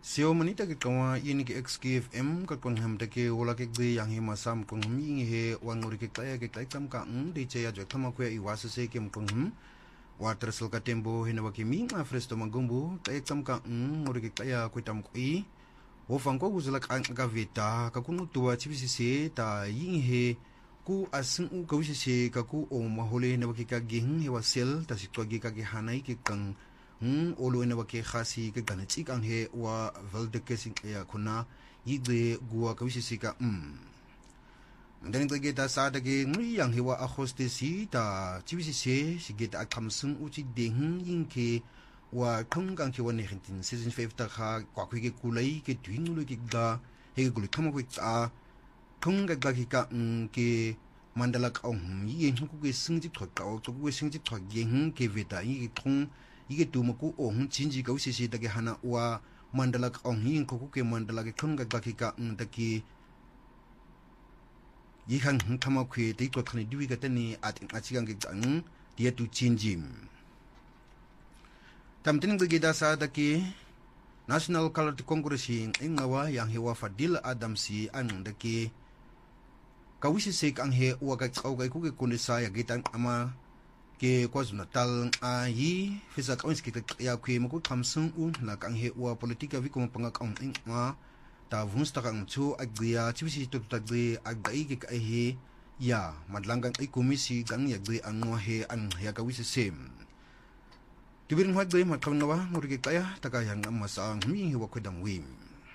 Sio manita ke kawa ini ke XKFM ka kon ham take wala ke gbe yang hima sam kon hum ing he wangori ke klai tam ka de che ya jo thama kwe I wasa se ke kon hum water sel ka tembo hina wa ke mi ma fresto mangumbu klai tam ka ngori ke klaya kwe tam kwi wo fang ko uzla ka veta ka kunu tua chibisi se ta ing he ku asin u ka wisi se ka ku o mahole hina wa ke ka geng he wa sel ta sitwa ge ka ge hanai ke kang olo ina wake khasi ke gana chik ang he wa valde kesing ya kuna yigde gua kawisi ka mending te geta sa de ge ngi yang he wa a hostesi ta chibisi se sigeta akamsung uchi deng yin ke wa thong kang ke wa ne hintin season 5 ta kha kwa khwi ke kulai ke dwingulu ke ga he gulu thama ko ta thong ga ki ka ke mandala ka yin ku ke singji thot ka to ku singji thot ge ke veta yi thong 이게 두먹고 옹 진지가 우시시다게 하나 와 만달락 옹인 코쿠게 만달락에 큰가가기가 딱히 이한 타마퀴 데이터 타니 디위가 때니 아치간게 장 디에투 진짐 tamtin begida sadaki national color congressing ingawa yang hewa fadil adamsi daki kawisi sek anghe waga tsaugai kuge kunisa ya gitan ama ke KwaZulu-Natal yi fisa ka onski ya kwe mo ko thamsung la kang he wa politika vi ko pangak ang ma ta vunsta kang chu agya chibisi to tagbe agdai ke kai he ya madlangang ai komisi gang ya gbe ang he an ya ka wisi sem tibirin hwa gbe ma kam nawa ngori ke kaya taka yang amma sa mi he wa kwedang wim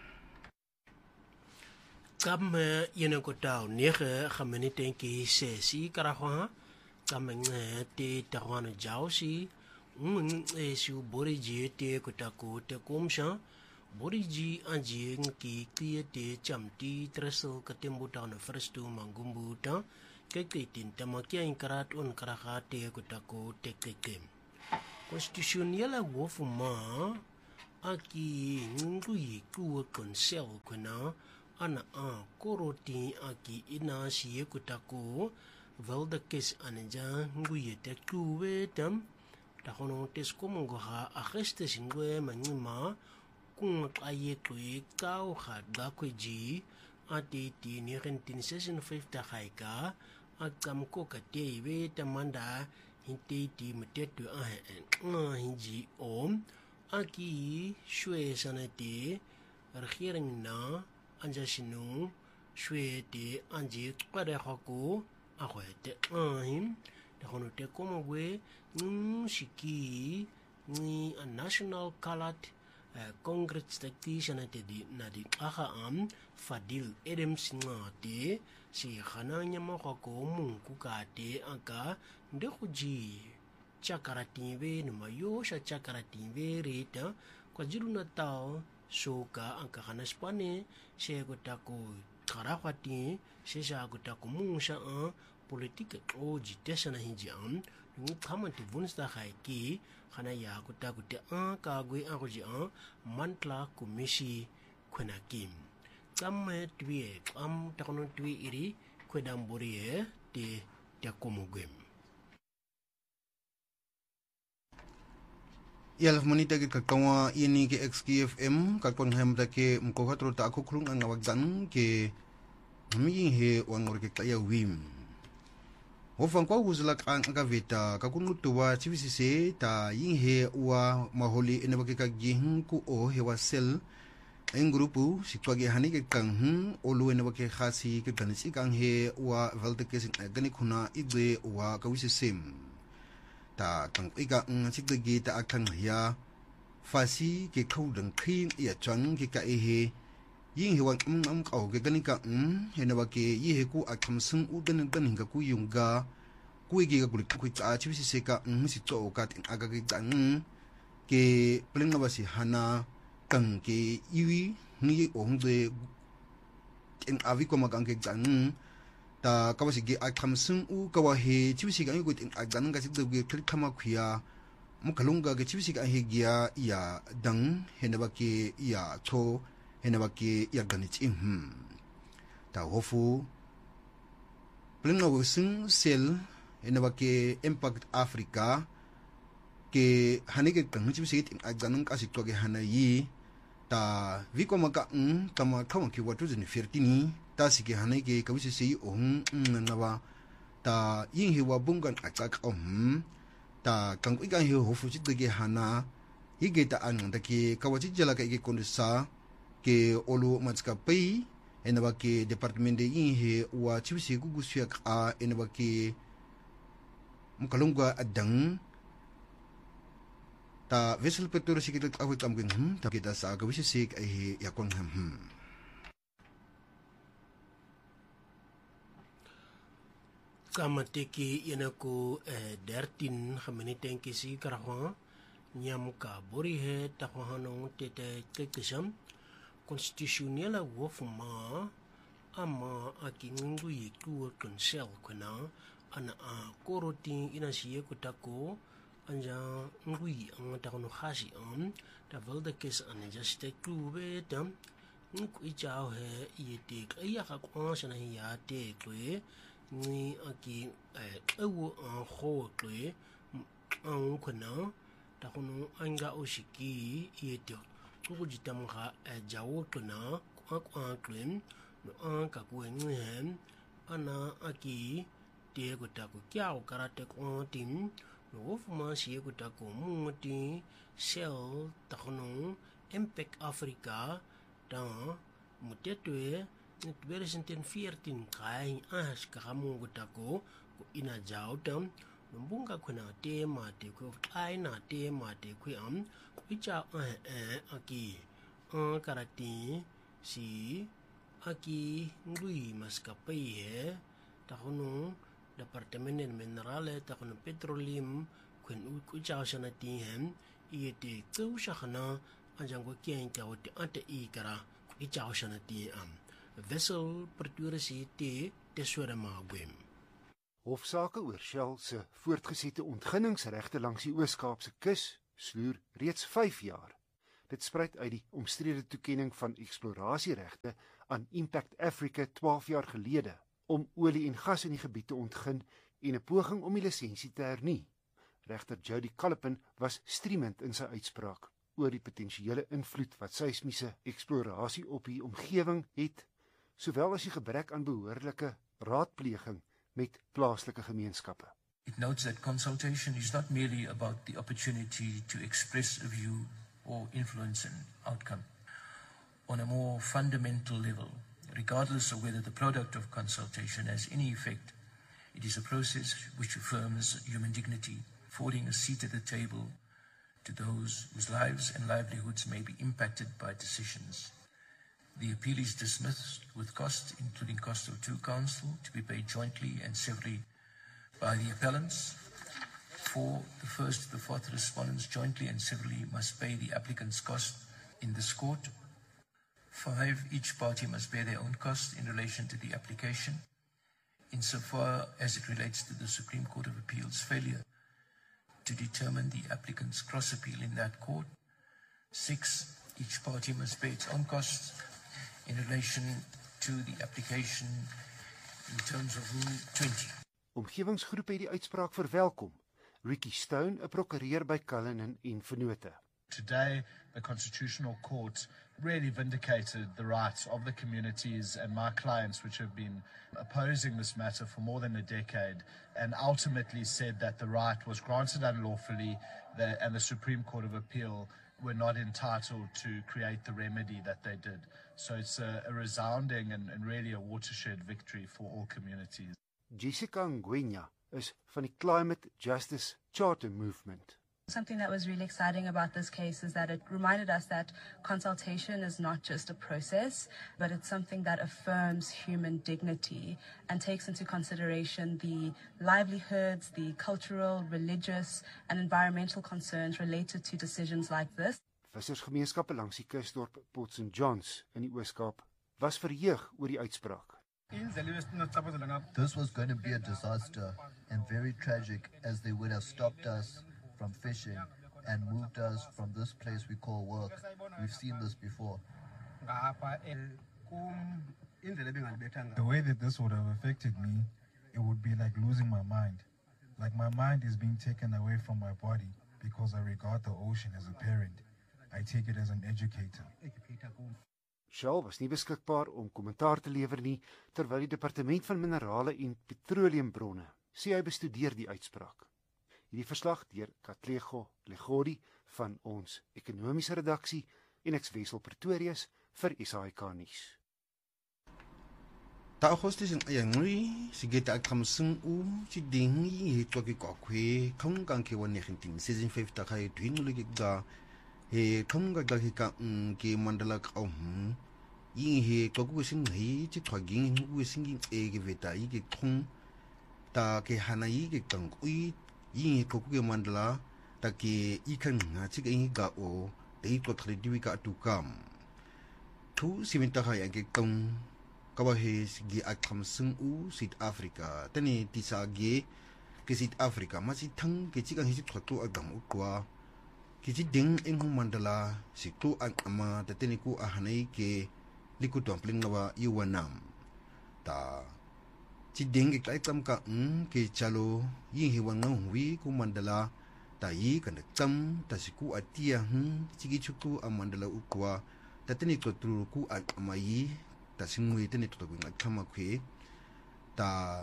kam yene ko taw ne khameni tenki se si karahwa kameng te tawana jausi siu boriji te kutaku te komsha boriji anji ki klie te chamti treso katembu ta na firstu mangumbu ta keke tin tamakia inkarat on karaha te kutaku te keke constitution yala wofuma aki ngui ku konsel kuna ana koroti aki ina siye kutaku valda kes anja nguye te kuwe tam ta hono tes komongo ha ageste singwe manima kung aye kwe kau ha da kweji ati ti ni rentin season 5 ta haika akam ko ka te we tamanda hinti ti metetu hinji om aki shwe sanate regering na anja sinu shwe te anji kware hako ahwete da hono te como we shiki ni a national colored congress tactician te di na di fadil edem singate si khananya mo ko mun ku ka te aka de khuji chakarati we no mayo sha chakarati we reta KwaZulu-Natal soka anka hanaspane se ko tako karawati sesa guta kumusha politika oji tesana hinjam ni kama ti vunsta haiki khana ya guta ka gwe agoji mantla komisi kwenakim kamme twie takono twi iri kwedam borie te komugem yalaf manita ke kakawa ini ke XKFM kakpon ham take mko hatro ta ko krung ang wagdan ke mi he wangor ke kaya wim hofang ko uzla kan ka veta ka kunu tuwa chivisi se ta yin he wa maholi ina ke ka gihin ku o he wa sel en grupu sitwage hani ke kang olu ina ke khasi ke ganisi kang he wa valde ke sin gani khuna igbe wa ka wisi sem ta kang iga sikde ta akang ya fasi ke khudang khin ya chang ke ka he yin he wan kau ke gani ka hena wa ke yi he ku akham sung u den ga ku yunga ku ge ga gul ku ta chi se ka si cho ka tin aga ge jang ke pling na basi hana kang ke yi ni ong de in avi ko ma kang ke jang ta ka basi ge akham sung u ka wa he chi se ka yi ku tin agan ga si de ge klik khama khia mu kalunga ge chi se ka he gia ya dang hena wa ke ya cho hena baki yaganich ta hofu plena wusin sel hena baki impact africa ke hanike kan chibi sigit aganung kasik to ge hana yi ta viko maka tama kama ki watu zini firtini ta siki hanai ke kawisi sei nawa ta yin hewa bungan akak ta kang ikan he hofu chidge hana hige ta an da ke kawachi jala ka ke kondisa ke olu matska pei enawa ke department de yin he wa chibisi gugusia ka enawa ke mukalungwa adang ta vessel petur sikit awit amgin ta kita sa kawisi sik ai yakon kamateki ko 13 khameni si karahwa nyam ka bori he tahano tete kekesam constitutionela wofuma ama akingu yiku konsel kuna ana a koroti ina siye kutako anja ngui ang tahano khasi ta valda kes an just klube tam ngui chao he yete kaya ka kwasana ya te kwe ni aki ewo an khotle an kuna ta kono anga oshiki yete ko jitam kha jawo kuna kwa klem no an ka ko nghem ana aki te ko ta ko kyao karate ko tim no fuma si ko ta ko muti sel ta kono impact africa ta mutetwe 2014 kai as karamu gutako ina jautam mbunga kuna tema te ko kai na tema te ku kucha aki karati si aki ngui maskapai he tahono departamento minerale tahono petroleum kun kucha sanati hem iete tu shahana anjango kien ka ot ante ikara kucha sanati vessel perturisi te swere magwem. Hofsaake oor Shell se voortgesette ontginningsregte langs die Oos-Kaapse kus sloer reeds 5 jaar. Dit spruit uit die omstrede toekenning van eksplorasieregte aan Impact Africa 12 jaar gelede om olie en gas in die gebied te ontgin en 'n poging om die lisensie te hernie. Regter Jody Callipin was striemend in sy uitspraak oor die potensiële invloed wat seismiese eksplorasie op die omgewing het, sowel as die gebrek aan behoorlike raadpleging met plaaslike gemeenskappe. It notes that consultation is not merely about the opportunity to express a view or influence an outcome. On a more fundamental level, regardless of whether the product of consultation has any effect, it is a process which affirms human dignity, affording a seat at the table to those whose lives and livelihoods may be impacted by decisions. The appeal is dismissed with cost, including cost of true counsel, to be paid jointly and severally by the appellants. 4, the first to the fourth respondents jointly and severally must pay the applicant's cost in this court. 5, each party must bear their own cost in relation to the application, insofar as it relates to the Supreme Court of Appeal's failure to determine the applicant's cross-appeal in that court. 6, each party must pay its own costs in relation to the application in terms of Rule 20. Omgewingsgroep het die uitspraak verwelkom. Ricky Stone, 'n prokureur by Cullinan en Vennote. Today, the Constitutional Court really vindicated the rights of the communities and my clients, which have been opposing this matter for more than a decade, and ultimately said that the right was granted unlawfully, and the Supreme Court of Appeal were not entitled to create the remedy that they did. So it's a resounding and really a watershed victory for all communities. Jessica Ngwenya is van die Climate Justice Charter Movement. Something that was really exciting about this case is that it reminded us that consultation is not just a process, but it's something that affirms human dignity and takes into consideration the livelihoods, the cultural, religious, and environmental concerns related to decisions like this. Vissersgemeenskappe langs die kusdorp Port St. Johns in die Oos-Kaap was verheug oor die uitspraak. This was going to be a disaster and very tragic, as they would have stopped us from fishing and moved us from this place we call work. We've seen this before. The way that this would have affected me, it would be like losing my mind. Like my mind is being taken away from my body because I regard the ocean as a parent. I take it as an educator. Shell was nie beskikbaar om kommentaar te lewer nie, terwyl die Departement van Minerale en Petroleumbronne sê hy bestudeer die uitspraak. Hierdie verslag deur Katlego Legodi van ons ekonomiese redaksie en ek's Wessel Pretorius vir SAK nuus. Ta Augustus in ayangui sigeta akamsung chi dingi toki kokwe khongkang ke 1950 khai dwingulike ga he khongga ga ka ke mandala ka yin he toku sin hi chi thwaging ngu singing ge veta yi ke khong ta ke hanai ke kangui yin toku ke mandala ta ke ikhan nga chi ge ga o dei to thri diwi ka tukam thu simenta khai ke tong Kawahes gi akamsung South Africa tani tisage ke South Africa masi thang ke chigang hisi thatu agam ukwa ke chi ding enghung mandala situ angama tateni ku ahanai ke liku dumpling nawa yuwanam ta chi ding ke kai tam ka ke chalo yin hi wangang wi ku mandala ta yi kan cham ta siku atia chigi chuku amandala ukwa tateni totru ku amai ta singwe tene to gwing athama kwe ta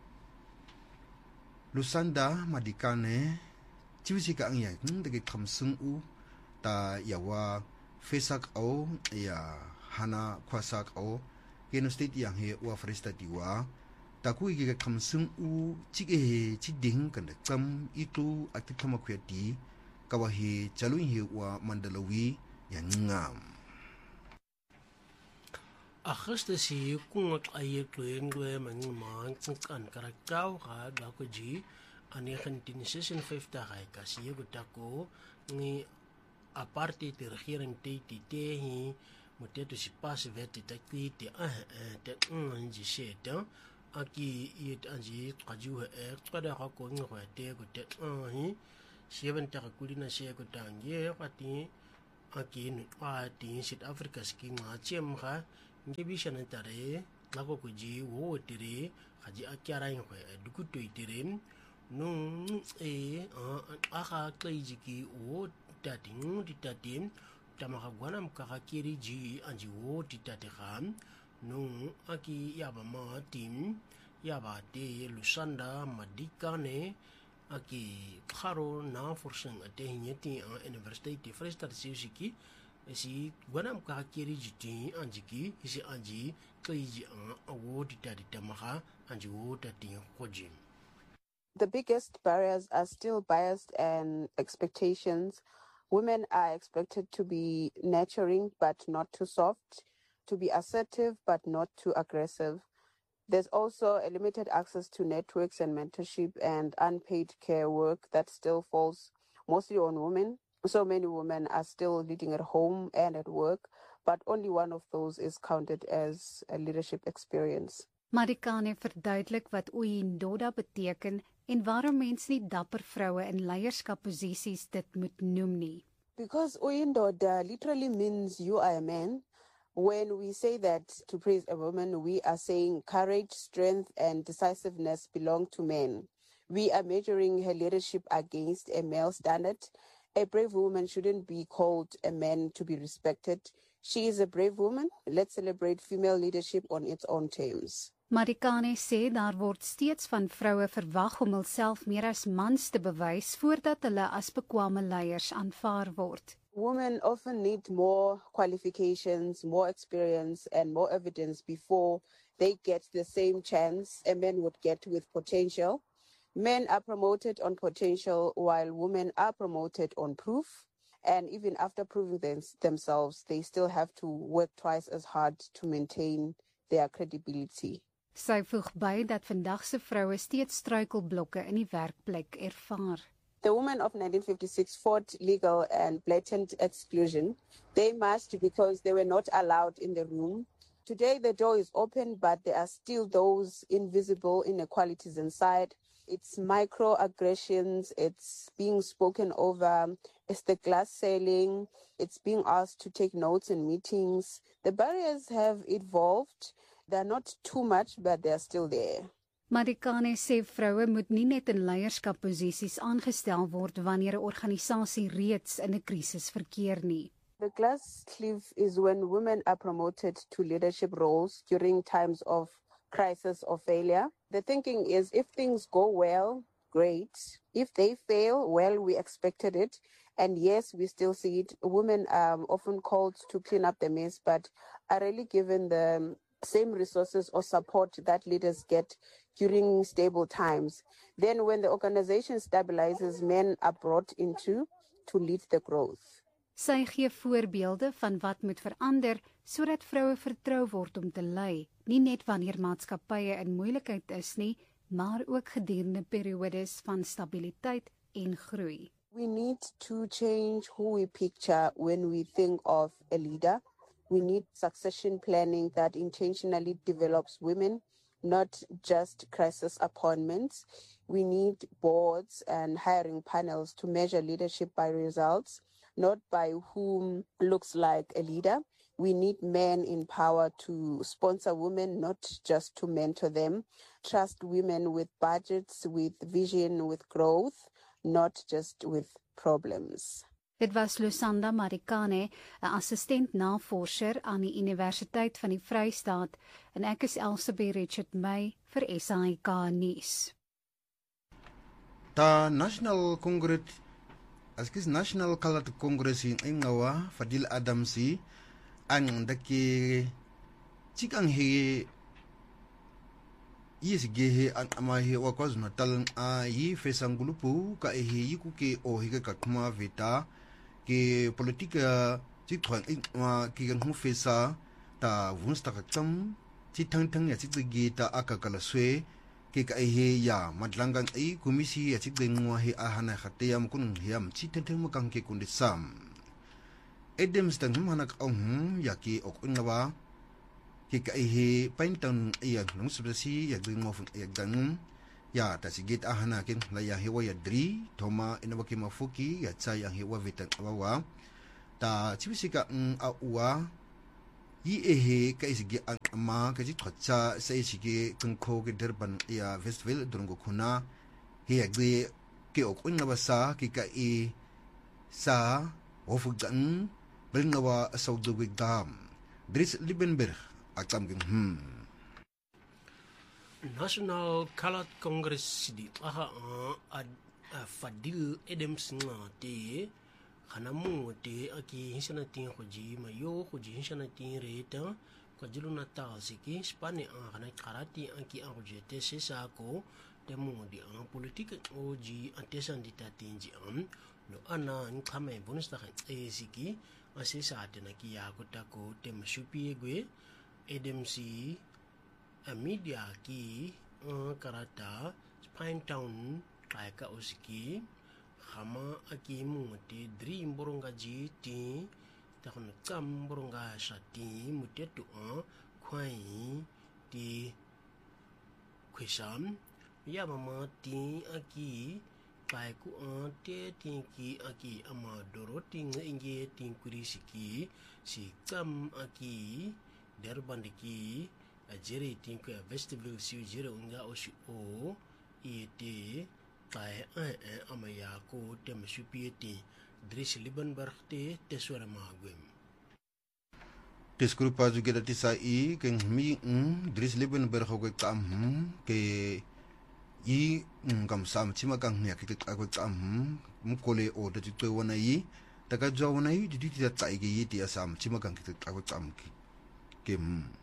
Lusanda madikane chiwisika angya de khamsung ta yawa fesak au ya hana kwasak au keno state yang he wa fresta diwa ta ku ge khamsung chige chi ding kan cham itu atithama kwe ti kawahi chalun he wa mandalawi yangam Augustus hi kungot ay klengwe man kan karaktaw ka dako ji ani 1956 kay kasi gutako ni aparte de regering te hi moteto si pas vete takti te anji seta aki it anji kaju kada ko ngo te go te hi 70 kulina se go tangye pati aki ni pati South Africa ski nga chem ka Ngebishan tare lako kuji wo tire haji akyara ngwe duku toitirin nung aka kleijiki wo ditatim tamaka gwanam kakakiri ji anji wo ditatikam nung aki yaba ma tim yaba te Lusanda madikane aki kharo na forseng ate hinyeti university te Freestad Siki si gwanam ka kiri jiti anjiki isi anji kaiji award tadi tamaha anji wota tin khojim. The biggest barriers are still biased and expectations. Women are expected to be nurturing but not too soft, to be assertive but not too aggressive. There's also a limited access to networks and mentorship and unpaid care work that still falls mostly on women. So many women are still leading at home and at work, but only one of those is counted as a leadership experience. Marikane verduidelik wat Uyindoda beteken en waarom mense nie dapper vroue in leierskapposisies dit moet noem nie. Because Uyindoda literally means you are a man. When we say that to praise a woman, we are saying courage, strength, and decisiveness belong to men. We are measuring her leadership against a male standard. A brave woman shouldn't be called a man to be respected. She is a brave woman. Let's celebrate female leadership on its own terms. Marikane sê daar word steeds van vroue verwag om hulself meer as mans te bewys voordat hulle as bekwame leiers aanvaar word. Women often need more qualifications, more experience, and more evidence before they get the same chance a man would get with potential. Men are promoted on potential while women are promoted on proof. And even after proving themselves, they still have to work twice as hard to maintain their credibility. Sy voeg by dat vandag se vroue steeds struikelblokke in die werkplek ervaar. The women of 1956 fought legal and blatant exclusion. They marched because they were not allowed in the room. Today the door is open, but there are still those invisible inequalities inside. It's microaggressions, it's being spoken over, it's the glass ceiling, it's being asked to take notes in meetings. The barriers have evolved. They're not too much, but they're still there. Marikane sê vroue moet nie net in leierskapposisies aangestel word wanneer 'n organisasie reeds in 'n krisis verkeer nie. The glass cliff is when women are promoted to leadership roles during times of crisis or failure. The thinking is if things go well, great. If they fail, well, we expected it. And yes, we still see it. Women are often called to clean up the mess, but are really given the same resources or support that leaders get during stable times. Then when the organization stabilizes, men are brought into to lead the growth. Sy gee voorbeelde van wat moet verander sodat vroue vertrou word om te lei, nie net wanneer maatskappye in moeilikheid is nie, maar ook gedurende periodes van stabiliteit en groei. We need to change who we picture when we think of a leader. We need succession planning that intentionally develops women, not just crisis appointments. We need boards and hiring panels to measure leadership by results, not by whom looks like a leader. We need men in power to sponsor women, not just to mentor them. Trust women with budgets, with vision, with growth, not just with problems. Dit was Lusanda Marikane, 'n assistent-navorser aan die Universiteit van die Vrystaat, en ek is Elsabeth Richard May vir SAIK nuus. Ta National Colored Congress in Ingawa, Fadil Adamsi, ang daki chikang he gehe ang amahe wakwas natal a yi fesangulupu ka ehe yikuke o hige kakuma vita ke politika chitwan ma ki gang fesa ta vunsta kakam chitang ya chitgi ta akakala swe ke ka ehe ya madlangang ai komisi ya chitngwa he ahana khateyam kun hiam chiteng makang ke kundisam Adams tang manak ong yaki ok ungawa ke ka ehe paintang iya nung subasi ya ding of ya dan ya ta sigit ahana kin la ya hewa ya dri thoma inawaki mafuki ya cha yang hewa vitan awawa ta chibisika awa yi ehe ka isigi ama ka ji thocha sai sige kungkho ke derban ya festival drungo khuna he ya ke ok ungawa sa ki ka e sa ofugan Bringawa Saudawig Dam. Dries Liebenberg, aktam ging National Colored Congress di Fadil Adams nga te kanamu te aki hinsana tin khoji mayo khoji hinsana tin reta kwajulu natal siki spane kana karati anki angoje te sesa ko te mu di politika oji atesan ditatinji lo ana nkame bonus ta siki asisa atena ki yakuta ko te masupi gwe ADMC media ki karata Pine Town kaika usiki khama aki muti dream boronga jiti takon kam boronga shati mutetu kwai ti kwisam ya mama ti aki kai ku te tinki aki ama doroti nge tinkuri siki si kam aki derbandiki ajere tinku festival si jere unga osi o ite kai ama ya ko te masupieti Dries Liebenberg te tesora magwem Desgrupa juga dati sai keng mi Dries Liebenberg ko kam ke yi ngam sam chima kang nya kitik agwa tam mukole o da jitwe wana yi daga jwa wana yi di ta tsai ge yi ti asam chima kang kitik agwa tam ke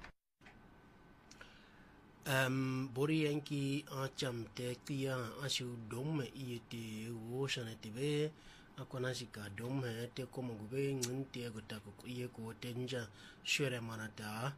bori yanki acham te kia asu dom yi te wo shana te be akona sika dom he te komo gube ngun te gota ko ye ko tenja shure manata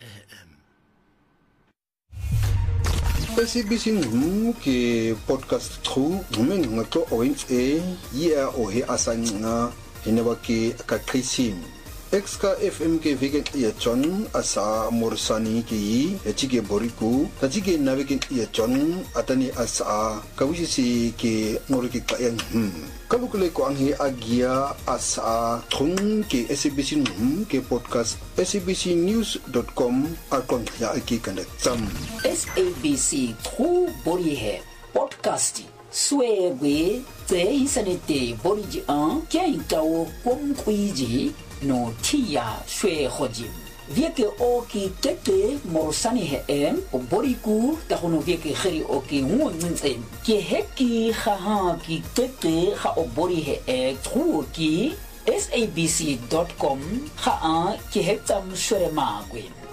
SABC ke podcast tru men ngato orange ya o he asanga hinawaki ka krisim exka fm ke vegan ya chon asa morsani ki echige boriku tajige navekin ya chon atani asa kawisi ke noriki kayan kalukule ko ang agia asa thung ke SABC ke podcast sabcnews.com akon ya ki kandak sam SABC tru bori he podcast swegwe te isanete boriji an kya itawo kom kuiji no Tia Shwe Hojim. Vieke o ki tete morosani he en o boriku ta hono vieke kheri o ki ngunzen ki heki kha ki tete kha o bori he e tru ki sabc.com kha ki hetam shwe magwin